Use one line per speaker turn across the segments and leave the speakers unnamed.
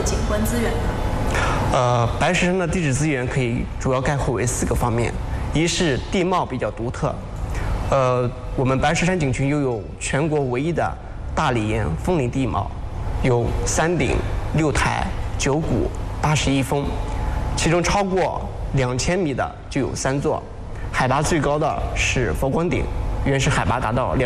景观资源呢？
白石山的地质资源可以主要概括为4个方面，一是地貌比较独特，我们白石山景区拥有全国唯一的大理岩峰林地貌，有3顶、6台、9谷、81峰，其中超过2000米的就有3座，海拔最高的是佛光顶，原始海拔达到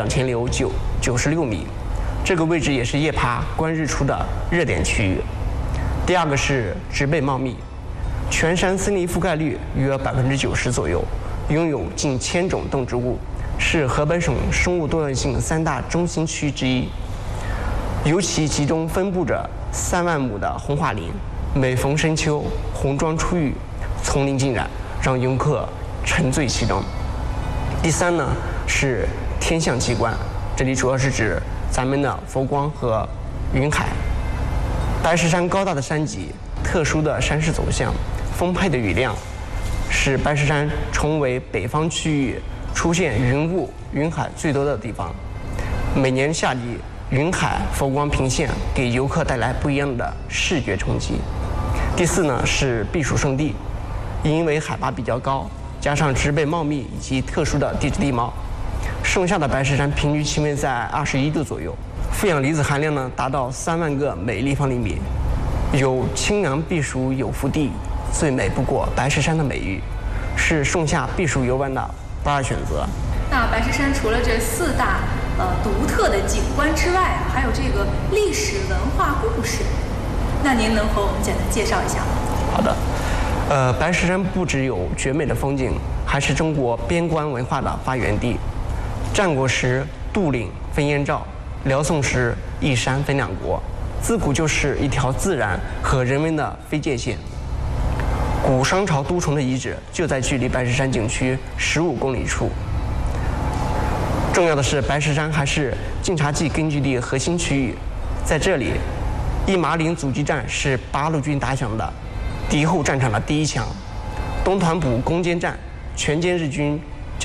2096米，这个位置也是夜爬观日出的热点区域。第二个是植被茂密，全山森林覆盖率约90%左右，拥有近1000种动植物，是河北省生物多样性3大中心区之一。尤其其中分布着3万亩的红桦林，每逢深秋，红装出浴，丛林浸染，让游客沉醉其中。第3呢是天象奇观，这里主要是指咱们的佛光和云海。白石山高大的山脊、特殊的山势走向、丰沛的雨量，使白石山成为北方区域出现云雾、云海最多的地方。每年夏季，云海佛光频现，给游客带来不一样的视觉冲击。第4呢是避暑胜地，因为海拔比较高，加上植被茂密以及特殊的地质地貌，盛夏的白石山平均气温在21度左右，负氧离子含量呢达到3万个每立方厘米，有清凉避暑有福地，最美不过白石山的美誉，是盛夏避暑游玩的不二选择。
那白石山除了这4大独特的景观之外啊，还有这个历史文化故事，那您能和我们简单介绍一下吗？
好的。白石山不只有绝美的风景，还是中国边关文化的发源地。战国时杜岭分燕赵，辽宋时一山分2国，自古就是一条自然和人文的非界线。古商朝都城的遗址就在距离白石山景区15公里处。重要的是，白石山还是晋察冀根据地核心区域，在这里，一马岭阻击战是八路军打响的敌后战场的第1枪，东团堡攻坚战全歼日军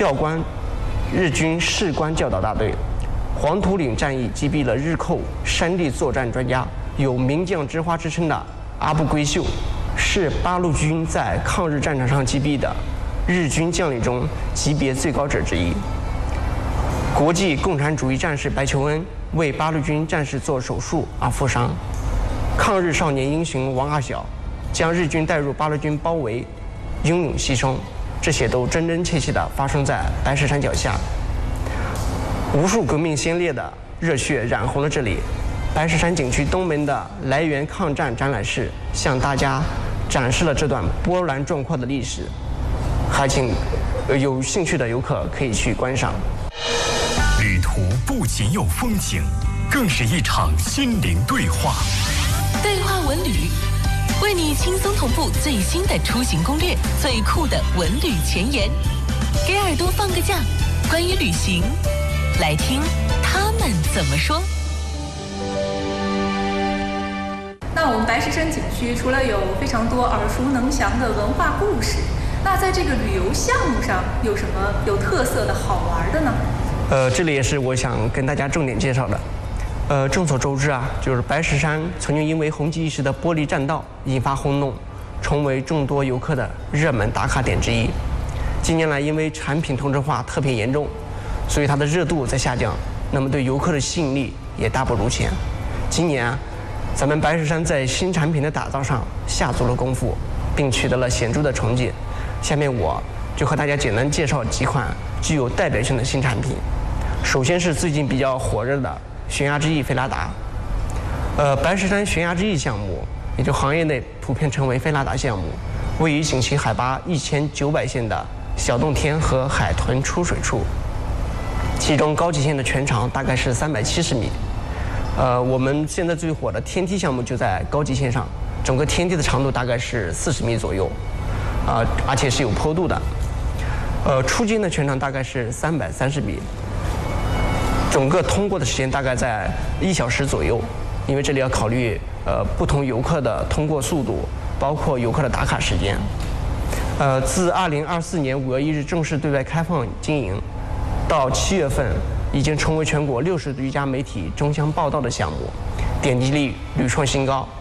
士官教导大队，黄土岭战役击毙了日寇山地作战专家，有名将之花之称的阿部圭秀，是八路军在抗日战场上击毙的日军将领中级别最高者之一。国际共产主义战士白求恩为八路军战士做手术而负伤，抗日少年英雄王二小将日军带入八路军包围，英勇牺牲，这些都真真切切地发生在白石山脚下。无数革命先烈的热血染红了这里。白石山景区东门的来源抗战展览室向大家展示了这段波澜壮阔的历史，还请有兴趣的游客可以去观赏。
旅途不仅有风景，更是一场心灵对话。
对话文旅，为你轻松同步最新的出行攻略，最酷的文旅前沿，给耳朵放个假，关于旅行，来听他们怎么说。
那我们白石山景区除了有非常多耳熟能详的文化故事，那在这个旅游项目上有什么有特色的好玩的呢？
这里也是我想跟大家重点介绍的。众所周知啊，就是白石山曾经因为红极一时的玻璃栈道引发轰动，成为众多游客的热门打卡点之一。近年来因为产品同质化特别严重，所以它的热度在下降，那么对游客的吸引力也大不如前。今年啊，咱们白石山在新产品的打造上下足了功夫，并取得了显著的成绩。下面我就和大家简单介绍几款具有代表性的新产品。首先是最近比较火热的悬崖之翼菲拉达。白石山悬崖之翼项目，也就行业内普遍称为菲拉达项目，位于景区海拔1900线的小洞天和海豚出水处，其中高极限的全长大概是370米。我们现在最火的天梯项目就在高极限上，整个天梯的长度大概是40米左右，而且是有坡度的。出境的全长大概是330米，整个通过的时间大概在1小时左右，因为这里要考虑不同游客的通过速度，包括游客的打卡时间。自2024年5月1日正式对外开放经营，到7月份已经成为全国60余家媒体争相报道的项目，点击率屡创新高。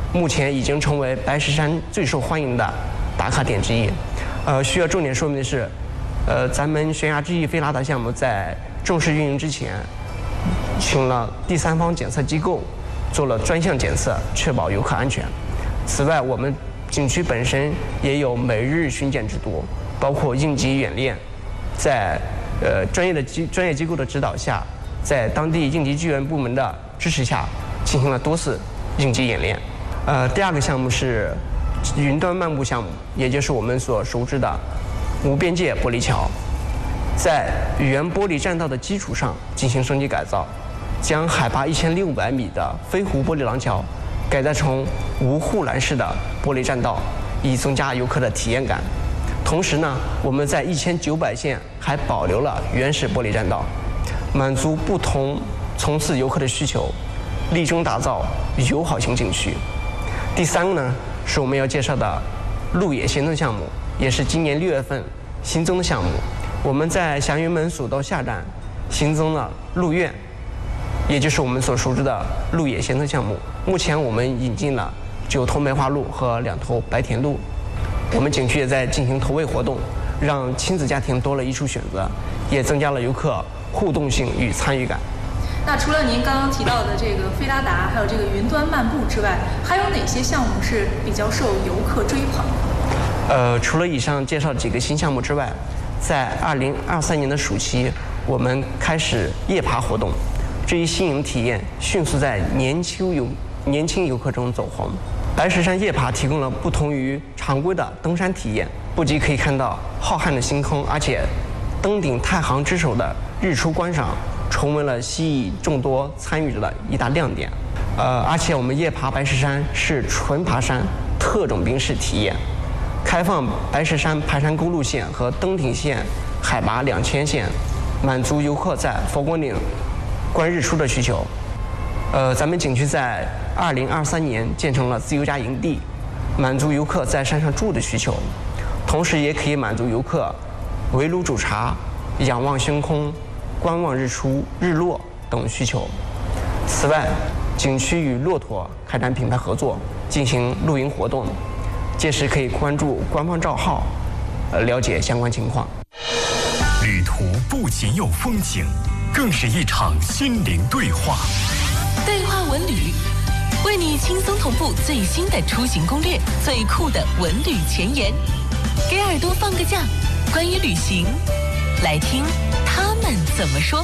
目前已经成为白石山最受欢迎的打卡点之一。需要重点说明的是，咱们悬崖之翼飞拉达项目在正式运营之前，请了第三方检测机构做了专项检测，确保游客安全。此外，我们景区本身也有每日巡检制度，包括应急演练，在专业机构的指导下，在当地应急救援部门的支持下，进行了多次应急演练。第二个项目是云端漫步项目，也就是我们所熟知的无边界玻璃桥，在原玻璃栈道的基础上进行升级改造，将海拔1600米的飞湖玻璃廊桥改造成无护栏式的玻璃栈道，以增加游客的体验感。同时呢，我们在1900线还保留了原始玻璃栈道，满足不同层次游客的需求，力争打造友好型景区。第三个呢，是我们要介绍的鹿野行政项目，也是今年6月份新增的项目。我们在霞云门索道下站新增了鹿苑，也就是我们所熟知的鹿野行政项目。目前我们引进了9头梅花鹿和2头白田鹿。我们景区也在进行投喂活动，让亲子家庭多了一处选择，也增加了游客互动性与参与感。
那除了您刚刚提到的这个飞拉达，还有这个云端漫步之外，还有哪些项目是比较受游客追捧的？
除了以上介绍几个新项目之外，在2023年的暑期，我们开始夜爬活动，这一新颖体验迅速在年轻游客中走红。白石山夜爬提供了不同于常规的登山体验，不仅可以看到浩瀚的星空，而且登顶太行之首的日出观赏成为了吸引众多参与者的一大亮点。而且我们夜爬白石山是纯爬山特种兵式体验，开放白石山盘山公路线和登顶线海拔2000线，满足游客在佛光岭观日出的需求。咱们景区在2023年建成了自由家营地，满足游客在山上住的需求，同时也可以满足游客围炉煮茶、仰望星空、观望日出、日落等需求。此外，景区与骆驼开展品牌合作，进行露营活动，届时可以关注官方账号，了解相关情况。
旅途不仅有风景，更是一场心灵对话。
对话文旅，为你轻松同步最新的出行攻略，最酷的文旅前沿，给耳朵放个假，关于旅行，来听他们怎么说。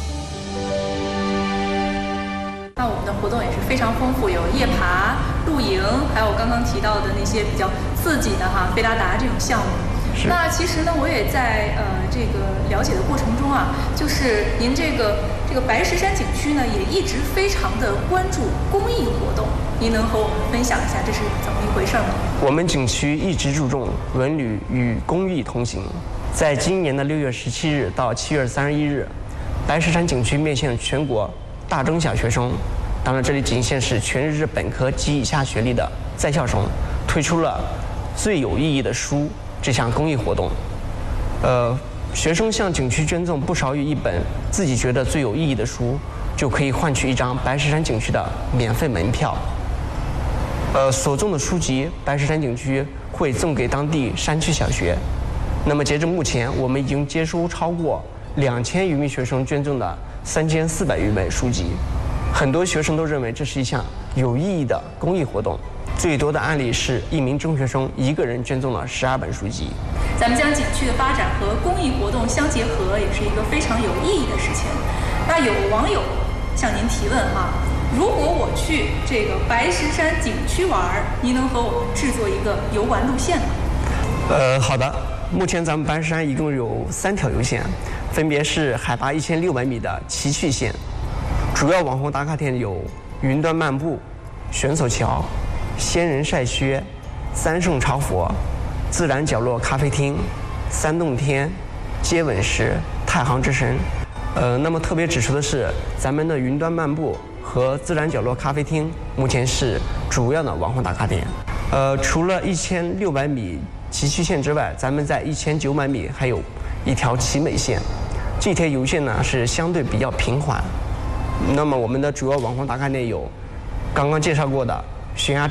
那我们的活动也是非常丰富，有夜爬、露营，还有刚刚提到的那些比较刺激的飞拉达这种项目。那其实呢，我也在这个了解的过程中啊，就是您这个白石山景区呢，也一直非常的关注公益活动。您能和我们分享一下这是怎么一回事吗？
我们景区一直注重文旅与公益同行。在今年的6月17日到7月31日，白石山景区面向全国大中小学生，当然这里仅限是全日制本科及以下学历的在校生，推出了最有意义的书这项公益活动。学生向景区捐赠不少于1本自己觉得最有意义的书，就可以换取1张白石山景区的免费门票。所赠的书籍，白石山景区会赠给当地山区小学。那么截至目前，我们已经接收超过2000余名学生捐赠的3400余本书籍。很多学生都认为这是一项有意义的公益活动。最多的案例是1名中学生1个人捐赠了12本书籍。
咱们将景区的发展和公益活动相结合，也是一个非常有意义的事情。那有网友向您提问如果我去这个白石山景区玩，您能和我们制作一个游玩路线吗？
好的。目前咱们白石山一共有3条游线，分别是海拔1600米的奇趣线，主要网红打卡点有云端漫步、悬索桥、仙人晒靴、三圣朝佛、自然角落咖啡厅、三洞天、接吻石、太行之神。那么特别指出的是，咱们的云端漫步和自然角落咖啡厅目前是主要的网红打卡点。除了1600米奇趣线之外，咱们在1900米还有一条奇美线，这条游线呢是相对比较平缓。那么我们的主要网红打卡点有刚刚介绍过的悬崖